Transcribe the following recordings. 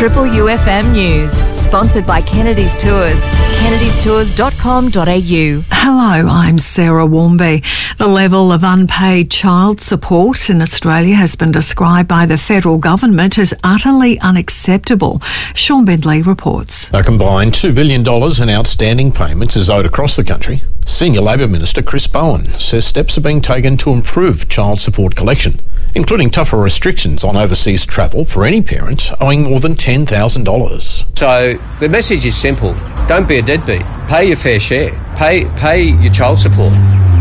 Triple UFM News, sponsored by Kennedy's Tours, kennedystours.com.au. Hello, I'm Sarah Warmby. The level of unpaid child support in Australia has been described by the federal government as utterly unacceptable. Sean Bindley reports. A combined $2 billion in outstanding payments is owed across the country. Senior Labor Minister Chris Bowen says steps are being taken to improve child support collection, including tougher restrictions on overseas travel for any parent owing more than $10,000. So the message is simple. Don't be a deadbeat. Pay your fair share. Pay your child support.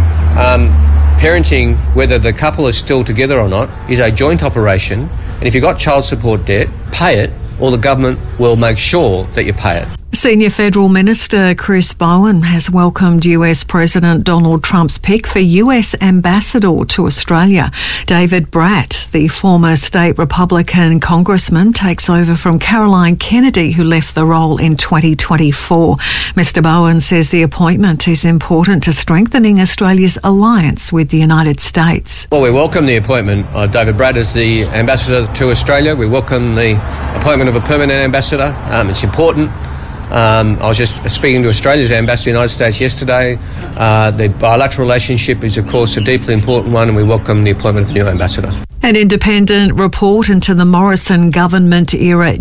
Parenting, whether the couple is still together or not, is a joint operation. And if you've got child support debt, pay it, or the government will make sure that you pay it. Senior Federal Minister Chris Bowen has welcomed US President Donald Trump's pick for US Ambassador to Australia. David Bratt, the former state Republican congressman, takes over from Caroline Kennedy, who left the role in 2024. Mr. Bowen says the appointment is important to strengthening Australia's alliance with the United States. Well, we welcome the appointment of David Bratt as the ambassador to Australia. We welcome the appointment of a permanent ambassador. It's important. I was just speaking to Australia's ambassador in the United States yesterday. The bilateral relationship is, of course, a deeply important one, and we welcome the appointment of a new ambassador. An independent report into the Morrison government-era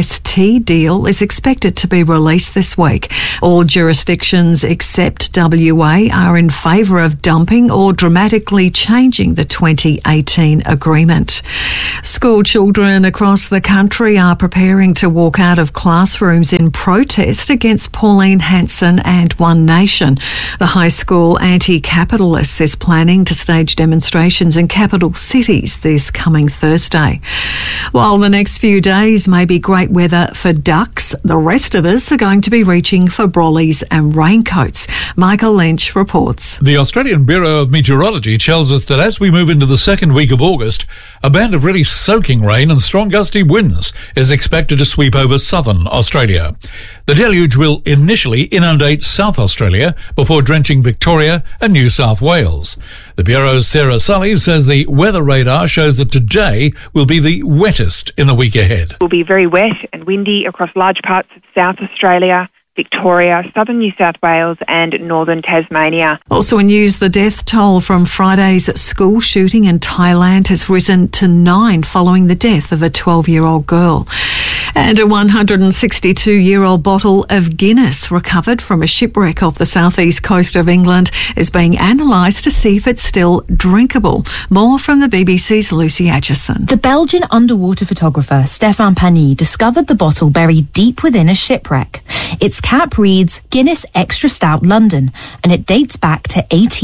GST deal is expected to be released this week. All jurisdictions except WA are in favour of dumping or dramatically changing the 2018 agreement. School children across the country are preparing to walk out of classrooms in protest against Pauline Hanson and One Nation. The high school anti-capitalist is planning to stage demonstrations in capital cities this coming Thursday. While the next few days may be great weather for ducks, the rest of us are going to be reaching for brollies and raincoats. Michael Lynch reports. The Australian Bureau of Meteorology tells us that as we move into the second week of August, a band of really soaking rain and strong gusty winds is expected to sweep over southern Australia. The deluge will initially inundate South Australia before drenching Victoria and New South Wales. The Bureau's Sarah Sully says the weather radar shows that today will be the wettest in the week ahead. It will be very wet and windy across large parts of South Australia, Victoria, southern New South Wales and northern Tasmania. Also in news, the death toll from Friday's school shooting in Thailand has risen to 9 following the death of a 12-year-old girl. And a 162-year-old bottle of Guinness recovered from a shipwreck off the southeast coast of England is being analysed to see if it's still drinkable. More from the BBC's Lucy Atchison. The Belgian underwater photographer Stéphane Pagny discovered the bottle buried deep within a shipwreck. Its cap reads Guinness Extra Stout London, and it dates back to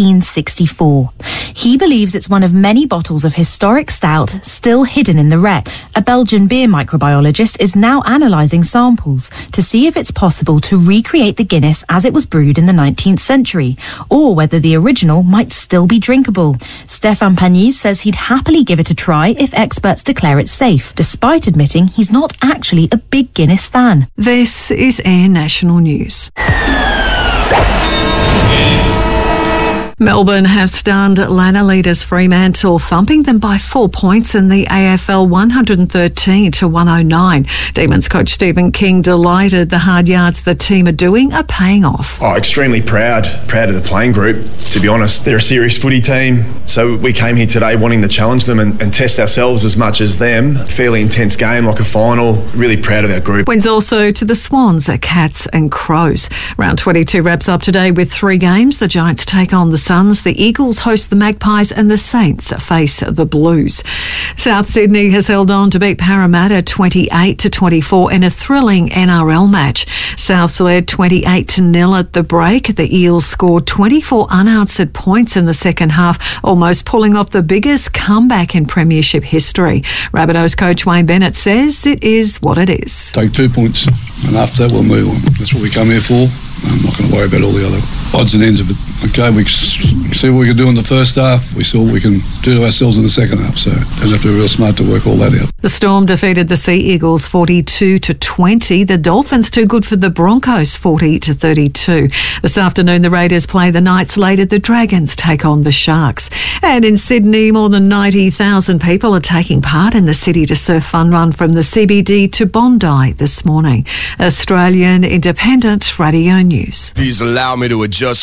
1864. He believes it's one of many bottles of historic stout still hidden in the wreck. A Belgian beer microbiologist is now analysing samples to see if it's possible to recreate the Guinness as it was brewed in the 19th century, or whether the original might still be drinkable. Stéphane Pagny says he'd happily give it a try if experts declare it safe, despite admitting he's not actually a big Guinness fan. This is Air National News. Melbourne have stunned Lanna leaders Fremantle, thumping them by 4 points in the AFL 113-109. Demons coach Stephen King delighted the hard yards the team are doing are paying off. Extremely proud of the playing group, to be honest. They're a serious footy team, so we came here today wanting to challenge them and test ourselves as much as them. Fairly intense game, like a final. Really proud of our group. Wins also to the Swans at Cats and Crows. Round 22 wraps up today with 3 games. The Giants take on the Suns, the Eagles host the Magpies and the Saints face the Blues. South Sydney has held on to beat Parramatta 28-24 in a thrilling NRL match. Souths led 28-0 at the break. The Eels scored 24 unanswered points in the second half, almost pulling off the biggest comeback in premiership history. Rabbitohs coach Wayne Bennett says it is what it is. Take 2 points and after that we'll move on. That's what we come here for. I'm not going to worry about all the other odds and ends of it. Okay, we see what we can do in the first half. We saw what we can do to ourselves in the second half. So don't have to be real smart to work all that out. The Storm defeated the Sea Eagles 42-20. The Dolphins too good for the Broncos 40-32. This afternoon, the Raiders play the Knights. Later, the Dragons take on the Sharks. And in Sydney, more than 90,000 people are taking part in the City to Surf Fun Run from the CBD to Bondi this morning. Australian Independent Radio News. Please allow me to adjust